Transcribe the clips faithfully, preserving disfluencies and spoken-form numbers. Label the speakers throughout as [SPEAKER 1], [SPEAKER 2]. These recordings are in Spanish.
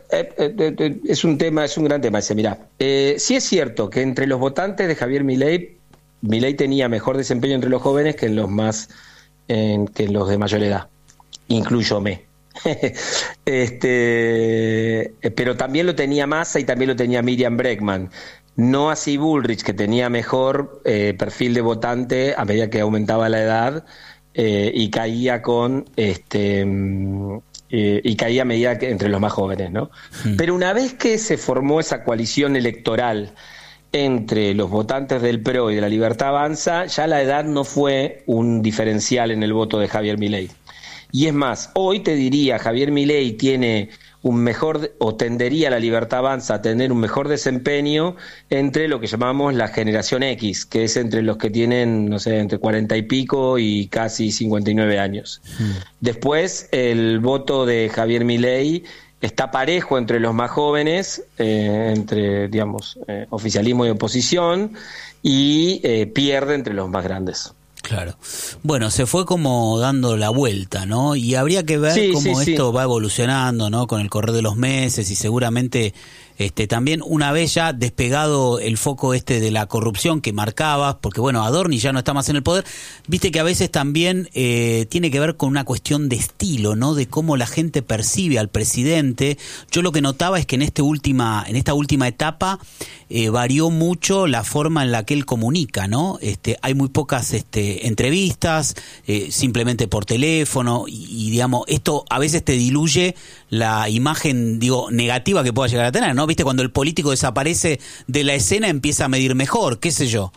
[SPEAKER 1] eh, eh, es un tema, es un gran tema ese. Mirá, eh, sí es cierto que entre los votantes de Javier Milei, Milei tenía mejor desempeño entre los jóvenes que en los más, en, que en los de mayor edad, incluyome. este, pero también lo tenía Massa y también lo tenía Miriam Bregman. No así Bullrich, que tenía mejor eh, perfil de votante a medida que aumentaba la edad eh, y caía con este eh, y caía a medida que entre los más jóvenes, ¿no? Mm. Pero una vez que se formó esa coalición electoral entre los votantes del P R O y de la Libertad Avanza, ya la edad no fue un diferencial en el voto de Javier Milei. Y es más, hoy te diría, Javier Milei tiene un mejor, o tendería a la Libertad Avanza a tener un mejor desempeño entre lo que llamamos la generación X, que es entre los que tienen, no sé, entre cuarenta y pico y casi cincuenta y nueve años. Mm. Después, el voto de Javier Milei está parejo entre los más jóvenes, eh, entre, digamos, eh, oficialismo y oposición, y eh, pierde entre los más grandes.
[SPEAKER 2] Claro. Bueno, se fue como dando la vuelta, ¿no? Y habría que ver sí, cómo sí, esto sí. va evolucionando, ¿no? Con el correr de los meses y seguramente este también una vez ya despegado el foco este de la corrupción que marcabas, porque bueno, Adorni ya no está más en el poder, viste que a veces también eh, tiene que ver con una cuestión de estilo, ¿no? De cómo la gente percibe al presidente. Yo lo que notaba es que en este última, en esta última etapa eh, varió mucho la forma en la que él comunica, ¿no? Este, hay muy pocas este, entrevistas, eh, simplemente por teléfono, y, y digamos, esto a veces te diluye la imagen, digo, negativa que pueda llegar a tener, ¿no? Viste, cuando el político desaparece de la escena empieza a medir mejor, qué sé yo.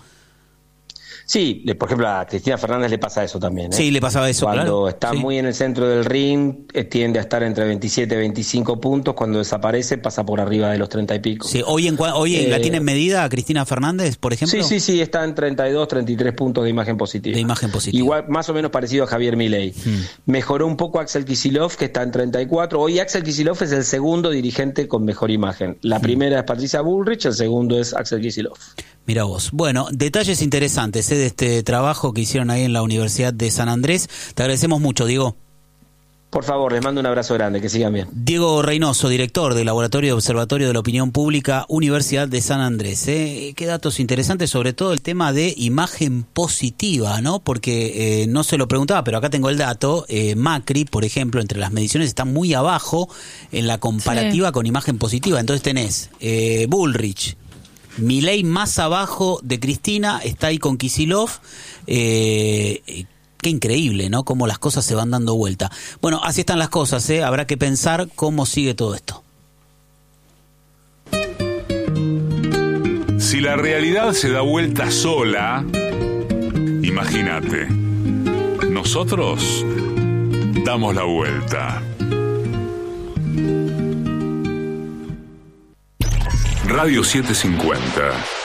[SPEAKER 1] Sí, por ejemplo, a Cristina Fernández le pasa eso también, ¿eh?
[SPEAKER 2] Sí, le pasaba eso,
[SPEAKER 1] Cuando
[SPEAKER 2] claro.
[SPEAKER 1] está
[SPEAKER 2] sí.
[SPEAKER 1] muy en el centro del ring, eh, tiende a estar entre veintisiete y veinticinco puntos. Cuando desaparece, pasa por arriba de los treinta y pico.
[SPEAKER 2] Sí, hoy en hoy eh, la tiene en medida Cristina Fernández, por ejemplo.
[SPEAKER 1] Sí, sí, sí, está en treinta y dos, treinta y tres puntos de imagen positiva.
[SPEAKER 2] De imagen positiva.
[SPEAKER 1] Igual, más o menos parecido a Javier Milei. Hmm. Mejoró un poco Axel Kicillof, que está en treinta y cuatro. Hoy Axel Kicillof es el segundo dirigente con mejor imagen. La hmm. primera es Patricia Bullrich, el segundo es Axel Kicillof.
[SPEAKER 2] Mira vos. Bueno, detalles interesantes ¿eh? de este trabajo que hicieron ahí en la Universidad de San Andrés. Te agradecemos mucho, Diego.
[SPEAKER 1] Por favor, les mando un abrazo grande, que sigan bien.
[SPEAKER 2] Diego Reynoso, director del Laboratorio de Observatorio de la Opinión Pública, Universidad de San Andrés. ¿eh? Qué datos interesantes, sobre todo el tema de imagen positiva, ¿no? Porque eh, no se lo preguntaba, pero acá tengo el dato. Eh, Macri, por ejemplo, entre las mediciones está muy abajo en la comparativa sí. con imagen positiva. Entonces tenés eh, Bullrich, Milei más abajo de Cristina, está ahí con Kicillof. Eh, qué increíble, ¿no? Cómo las cosas se van dando vuelta. Bueno, así están las cosas, ¿eh? Habrá que pensar cómo sigue todo esto.
[SPEAKER 3] Si la realidad se da vuelta sola, imagínate, nosotros damos la vuelta. Radio setecientos cincuenta.